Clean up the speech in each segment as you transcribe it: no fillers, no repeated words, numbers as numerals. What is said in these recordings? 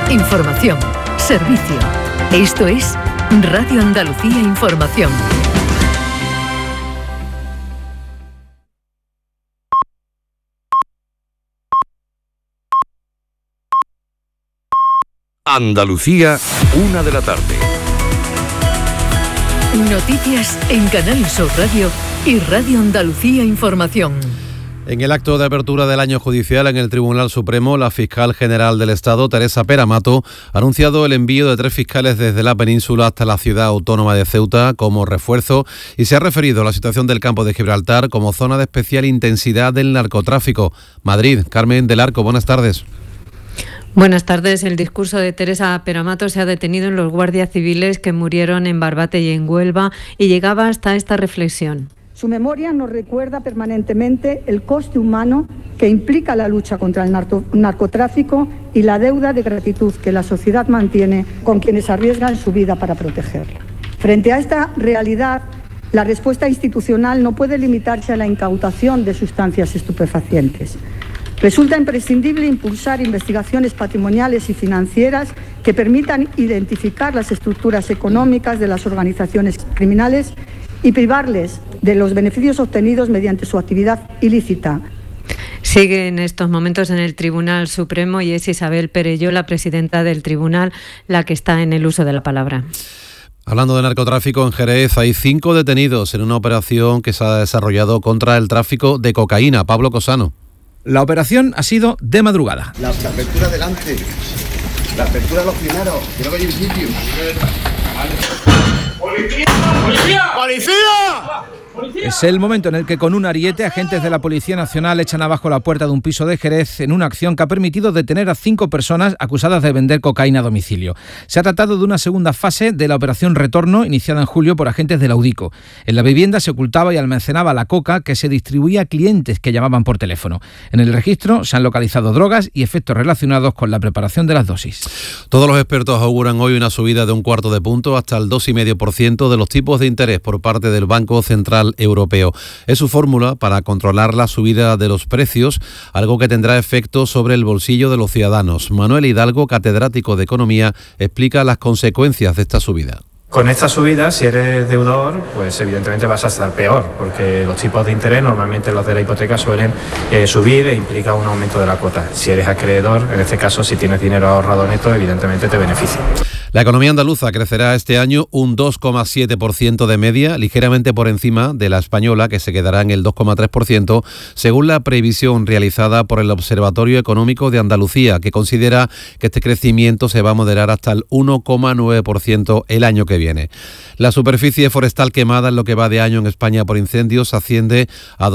Información, servicio. Esto es Radio Andalucía Información. Andalucía, 1 de la tarde. Noticias en Canal Sur Radio y Radio Andalucía Información. En el acto de apertura del año judicial en el Tribunal Supremo, la fiscal general del Estado, Teresa Peramato, ha anunciado el envío de 3 fiscales desde la península hasta la ciudad autónoma de Ceuta como refuerzo y se ha referido a la situación del campo de Gibraltar como zona de especial intensidad del narcotráfico. Madrid, Carmen del Arco, buenas tardes. Buenas tardes. El discurso de Teresa Peramato se ha detenido en los guardias civiles que murieron en Barbate y en Huelva y llegaba hasta esta reflexión. Su memoria nos recuerda permanentemente el coste humano que implica la lucha contra el narcotráfico y la deuda de gratitud que la sociedad mantiene con quienes arriesgan su vida para protegerla. Frente a esta realidad, la respuesta institucional no puede limitarse a la incautación de sustancias estupefacientes. Resulta imprescindible impulsar investigaciones patrimoniales y financieras que permitan identificar las estructuras económicas de las organizaciones criminales y privarles de los beneficios obtenidos mediante su actividad ilícita. Sigue en estos momentos en el Tribunal Supremo y es Isabel Perelló, la presidenta del tribunal, la que está en el uso de la palabra. Hablando de narcotráfico, en Jerez hay 5 detenidos en una operación que se ha desarrollado contra el tráfico de cocaína. Pablo Cosano. La operación ha sido de madrugada. La apertura delante, la apertura de los primeros, quiero ver el sitio. ¡Policía! ¡Policía! ¡Policía! Es el momento en el que con un ariete agentes de la Policía Nacional echan abajo la puerta de un piso de Jerez en una acción que ha permitido detener a 5 personas acusadas de vender cocaína a domicilio. Se ha tratado de una segunda fase de la operación Retorno iniciada en julio por agentes de la UDICO. En la vivienda se ocultaba y almacenaba la coca que se distribuía a clientes que llamaban por teléfono. En el registro se han localizado drogas y efectos relacionados con la preparación de las dosis. Todos los expertos auguran hoy una subida de 1/4 punto hasta el 2,5% de los tipos de interés por parte del Banco Central Europeo. Es su fórmula para controlar la subida de los precios, algo que tendrá efecto sobre el bolsillo de los ciudadanos. Manuel Hidalgo, catedrático de Economía, explica las consecuencias de esta subida. Con esta subida, si eres deudor, pues evidentemente vas a estar peor, porque los tipos de interés, normalmente los de la hipoteca, suelen subir e implica un aumento de la cuota. Si eres acreedor, en este caso, si tienes dinero ahorrado neto, evidentemente te beneficia. La economía andaluza crecerá este año un 2,7% de media, ligeramente por encima de la española, que se quedará en el 2,3%, según la previsión realizada por el Observatorio Económico de Andalucía, que considera que este crecimiento se va a moderar hasta el 1,9% el año que viene. La superficie forestal quemada en lo que va de año en España por incendios asciende a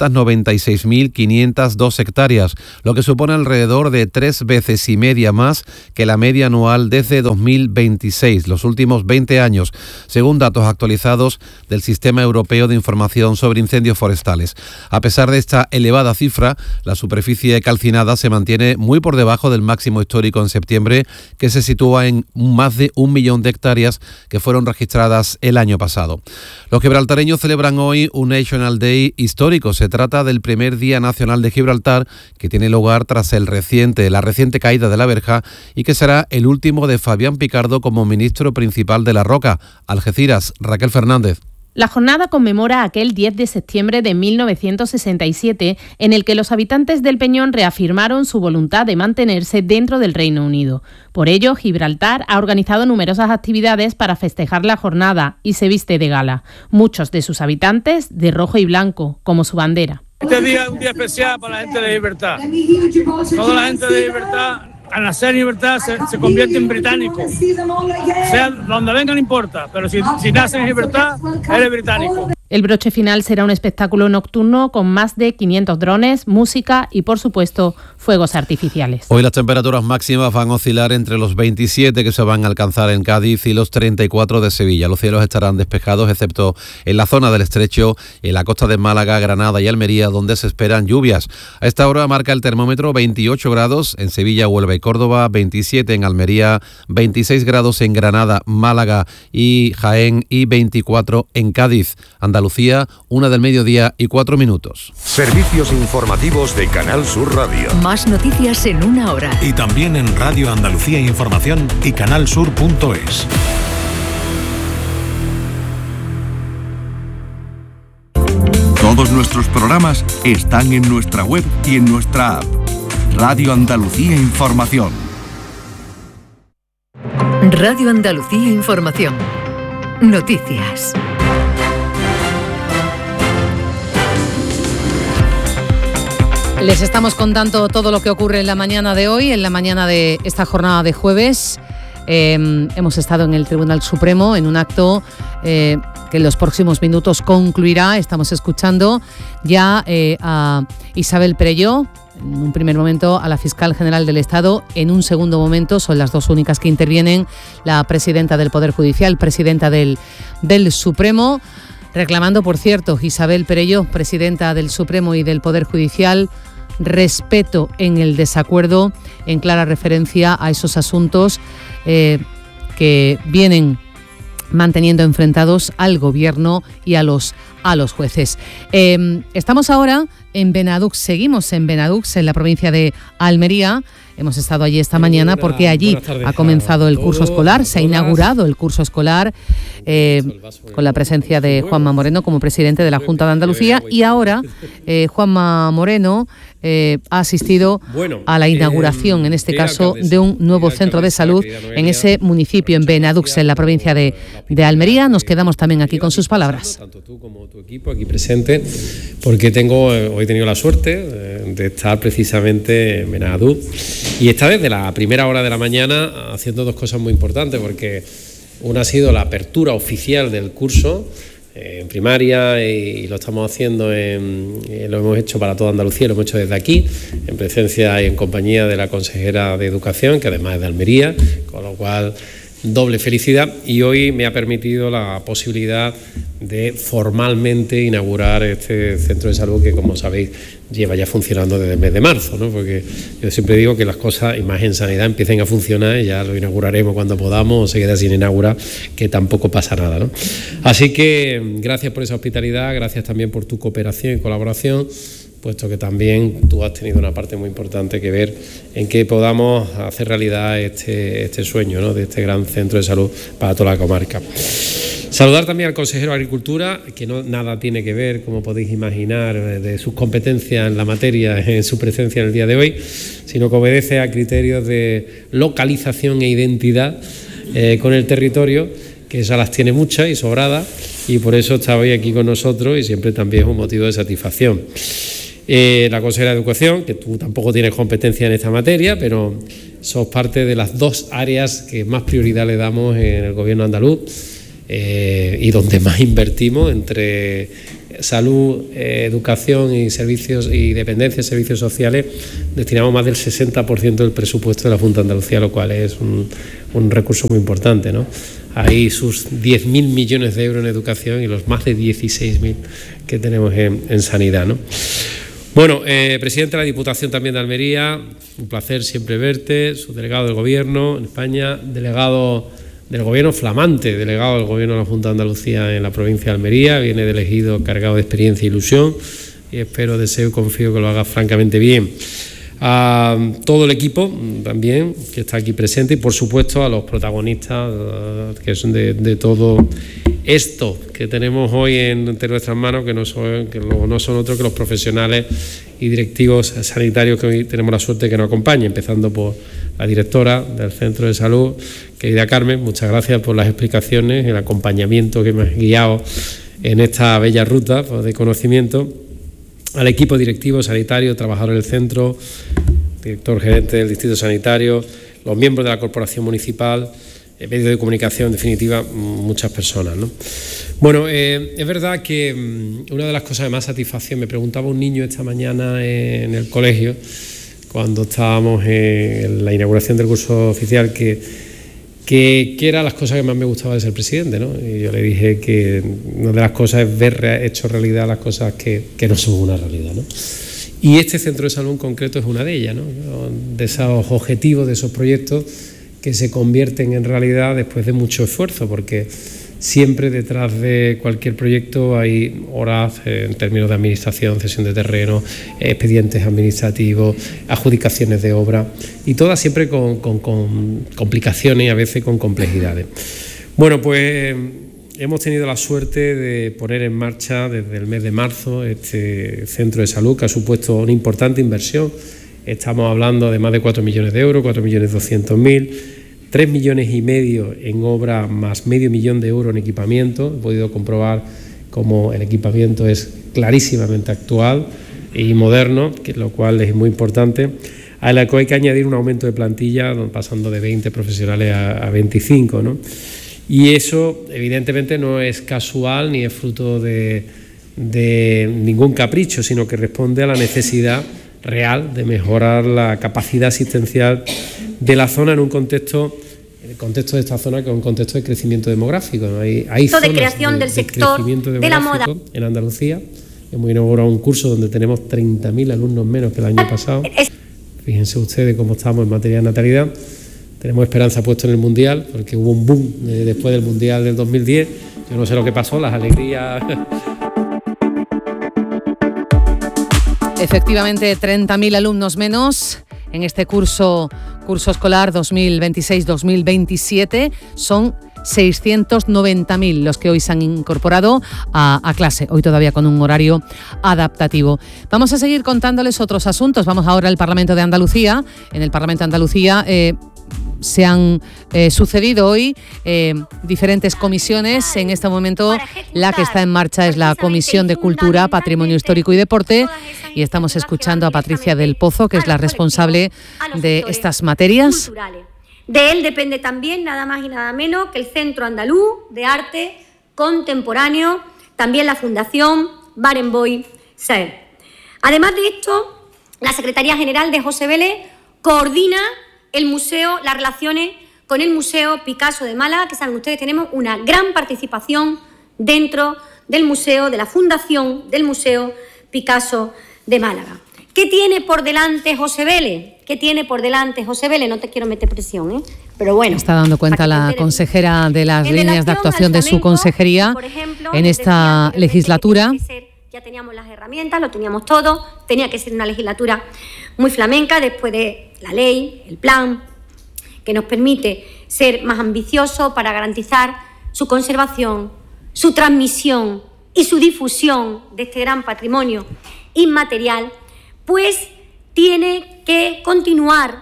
296.502 hectáreas, lo que supone alrededor de 3,5 veces más que la media anual desde 2026, los últimos 20 años, según datos actualizados del Sistema Europeo de Información sobre Incendios Forestales. A pesar de esta elevada cifra, la superficie calcinada se mantiene muy por debajo del máximo histórico en septiembre, que se sitúa en más de 1 millón de hectáreas que fueron registradas el año pasado. Los gibraltareños celebran hoy un National Day histórico. Se trata del primer Día Nacional de Gibraltar, que tiene lugar tras la reciente caída de la verja y que será el último de Fabián Picardo como ministro principal de La Roca. Algeciras, Raquel Fernández. La jornada conmemora aquel 10 de septiembre de 1967 en el que los habitantes del Peñón reafirmaron su voluntad de mantenerse dentro del Reino Unido. Por ello, Gibraltar ha organizado numerosas actividades para festejar la jornada y se viste de gala. Muchos de sus habitantes de rojo y blanco, como su bandera. Este día es un día especial para la gente de Gibraltar. Toda la gente de Gibraltar, al nacer en Gibraltar, se convierte en británico. Sea donde venga no importa, pero si naces en Gibraltar, eres británico. El broche final será un espectáculo nocturno con más de 500 drones, música y, por supuesto, fuegos artificiales. Hoy las temperaturas máximas van a oscilar entre los 27 que se van a alcanzar en Cádiz y los 34 de Sevilla. Los cielos estarán despejados, excepto en la zona del Estrecho, en la costa de Málaga, Granada y Almería, donde se esperan lluvias. A esta hora marca el termómetro 28 grados en Sevilla, Huelva y Córdoba, 27 en Almería, 26 grados en Granada, Málaga y Jaén y 24 en Cádiz. Andalucía, 1:00 PM. Servicios informativos de Canal Sur Radio. Más noticias en una hora. Y también en Radio Andalucía Información y canalsur.es. Todos nuestros programas están en nuestra web y en nuestra app. Radio Andalucía Información. Radio Andalucía Información. Noticias. Les estamos contando todo lo que ocurre en la mañana de hoy, en la mañana de esta jornada de jueves. Hemos estado en el Tribunal Supremo en un acto que en los próximos minutos concluirá. Estamos escuchando ya a Isabel Perelló, en un primer momento a la Fiscal General del Estado, en un segundo momento, son las dos únicas que intervienen, la presidenta del Poder Judicial, presidenta del Supremo, reclamando, por cierto, Isabel Perelló, presidenta del Supremo y del Poder Judicial, respeto en el desacuerdo, en clara referencia a esos asuntos que vienen manteniendo enfrentados al Gobierno y a los jueces. Estamos ahora en Benadux, seguimos en Benadux, en la provincia de Almería. Hemos estado allí esta mañana porque allí ha comenzado el curso escolar, se ha inaugurado el curso escolar con la presencia de Juanma Moreno como presidente de la Junta de Andalucía, y ahora Juanma Moreno ha asistido a la inauguración, en este caso, de un nuevo centro de salud en ese municipio, en Benadux, en la provincia de Almería. Nos quedamos también aquí con sus palabras. Tanto tú como tu equipo aquí presente, porque hoy he tenido la suerte de estar precisamente en Benadux, y esta desde la primera hora de la mañana haciendo dos cosas muy importantes, porque una ha sido la apertura oficial del curso en primaria, y lo estamos haciendo, lo hemos hecho para toda Andalucía, lo hemos hecho desde aquí, en presencia y en compañía de la consejera de Educación, que además es de Almería, con lo cual doble felicidad, y hoy me ha permitido la posibilidad de formalmente inaugurar este centro de salud que, como sabéis, lleva ya funcionando desde el mes de marzo, ¿no? Porque yo siempre digo que las cosas, y más en sanidad, empiecen a funcionar, y ya lo inauguraremos cuando podamos, o se queda sin inaugurar, que tampoco pasa nada, ¿no? Así que gracias por esa hospitalidad, gracias también por tu cooperación y colaboración, puesto que también tú has tenido una parte muy importante que ver en que podamos hacer realidad este sueño, ¿no?, de este gran centro de salud para toda la comarca. Saludar también al consejero de Agricultura, que nada tiene que ver, como podéis imaginar, de sus competencias en la materia, en su presencia en el día de hoy, sino que obedece a criterios de localización e identidad con el territorio, que esas las tiene muchas y sobradas, y por eso está hoy aquí con nosotros, y siempre también es un motivo de satisfacción. La consejera de Educación, que tú tampoco tienes competencia en esta materia, pero sos parte de las dos áreas que más prioridad le damos en el Gobierno andaluz, y donde más invertimos, entre salud, educación y servicios y dependencia, servicios sociales, destinamos más del 60% del presupuesto de la Junta de Andalucía, lo cual es un recurso muy importante, ¿no? Hay sus 10.000 millones de euros en educación y los más de 16.000 que tenemos en sanidad, ¿no? Bueno, presidente de la Diputación también de Almería, un placer siempre verte, subdelegado del Gobierno en España, delegado del Gobierno, flamante delegado del Gobierno de la Junta de Andalucía en la provincia de Almería, viene de elegido cargado de experiencia e ilusión, y espero, deseo y confío que lo haga francamente bien. A todo el equipo también que está aquí presente, y por supuesto a los protagonistas que son de todo esto que tenemos hoy entre nuestras manos, que no son otros que los profesionales y directivos sanitarios que hoy tenemos la suerte de que nos acompañen, empezando por la directora del Centro de Salud, querida Carmen. Muchas gracias por las explicaciones, el acompañamiento que me has guiado en esta bella ruta de conocimiento. Al equipo directivo sanitario, trabajador del centro, director gerente del distrito sanitario, los miembros de la corporación municipal, medios de comunicación, en definitiva, muchas personas, ¿no? Bueno, es verdad que una de las cosas de más satisfacción, me preguntaba un niño esta mañana en el colegio, cuando estábamos en la inauguración del curso oficial, que eran las cosas que más me gustaba de ser presidente, ¿no? Y yo le dije que una de las cosas es ver hecho realidad las cosas que no son una realidad, ¿no? Y este centro de salud en concreto es una de ellas, ¿no? De esos objetivos, de esos proyectos que se convierten en realidad después de mucho esfuerzo, porque siempre detrás de cualquier proyecto hay horas en términos de administración, cesión de terreno, expedientes administrativos, adjudicaciones de obra, y todas siempre con complicaciones y a veces con complejidades. Bueno, pues hemos tenido la suerte de poner en marcha desde el mes de marzo este centro de salud, que ha supuesto una importante inversión. Estamos hablando de más de 4 millones de euros, 4.200.000, 3,5 millones en obra, más medio millón de euros en equipamiento. He podido comprobar cómo el equipamiento es clarísimamente actual y moderno, lo cual es muy importante. A la que hay que añadir un aumento de plantilla, pasando de 20 profesionales a 25, ¿no? Y eso, evidentemente, no es casual ni es fruto de ningún capricho, sino que responde a la necesidad real de mejorar la capacidad asistencial de la zona en un contexto, el contexto de esta zona, que es un contexto de crecimiento demográfico, ¿no? Hay zonas de creación del sector de la moda en Andalucía. Hemos inaugurado un curso donde tenemos 30.000 alumnos menos que el año pasado. Fíjense ustedes cómo estamos en materia de natalidad. Tenemos esperanza puesta en el Mundial, porque hubo un boom después del Mundial del 2010. Yo no sé lo que pasó, las alegrías. Efectivamente, 30.000 alumnos menos en este curso escolar 2026-2027. Son 690.000 los que hoy se han incorporado a clase, hoy todavía con un horario adaptativo. Vamos a seguir contándoles otros asuntos. Vamos ahora al Parlamento de Andalucía. En el Parlamento de Andalucía se han sucedido hoy diferentes comisiones. En este momento la que está en marcha es la Comisión de Cultura, Patrimonio Histórico y Deporte, y estamos escuchando a Patricia del Pozo, que es la responsable de estas materias. De él depende también nada más y nada menos que el Centro Andaluz de Arte Contemporáneo, también la Fundación Barenboim Ser. Además de esto, la Secretaría General de José Vélez coordina el museo, las relaciones con el Museo Picasso de Málaga, que saben ustedes, tenemos una gran participación dentro del museo, de la Fundación del Museo Picasso de Málaga. ¿Qué tiene por delante José Vélez? ¿Qué tiene por delante José Vélez? No te quiero meter presión, pero bueno. Está dando cuenta la consejera de las líneas de actuación de su consejería en esta legislatura. Ya teníamos las herramientas, lo teníamos todo. Tenía que ser una legislatura muy flamenca después de la ley, el plan, que nos permite ser más ambiciosos para garantizar su conservación, su transmisión y su difusión de este gran patrimonio inmaterial. Pues tiene que continuar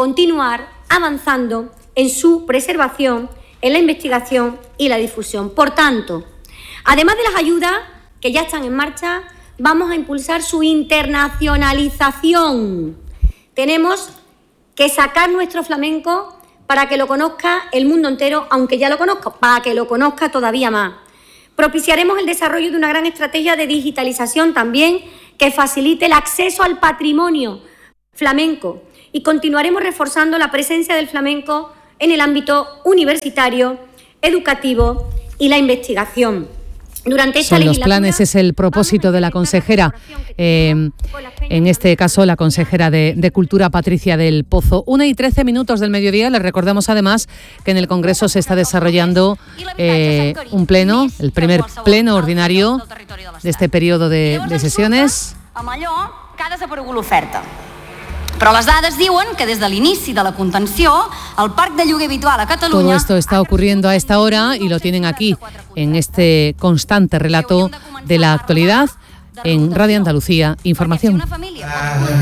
avanzando en su preservación, en la investigación y la difusión. Por tanto, además de las ayudas que ya están en marcha, vamos a impulsar su internacionalización. Tenemos que sacar nuestro flamenco para que lo conozca el mundo entero, aunque ya lo conozca, para que lo conozca todavía más. Propiciaremos el desarrollo de una gran estrategia de digitalización también que facilite el acceso al patrimonio flamenco, y continuaremos reforzando la presencia del flamenco en el ámbito universitario, educativo y la investigación. Durante esta Son los planes, es el propósito de la consejera, en este caso la consejera de Cultura, Patricia del Pozo. 1:13 del mediodía. Les recordamos además que en el Congreso se está desarrollando un pleno, el primer pleno ordinario de este periodo de sesiones. Amb allò que ha desaparegut l'oferta. Però les dades diuen que des de l'inici de la contenció, el parc de lloguer habitual a Catalunya... Todo esto está ocurriendo a esta hora y lo tienen aquí, en este constante relato de la actualidad, en Radio Andalucía Información.